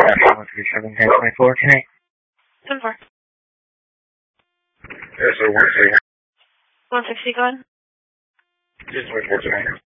137, 1024 tonight. 10-4. Yes, sir, 160. 160, go ahead. Just 24 tonight.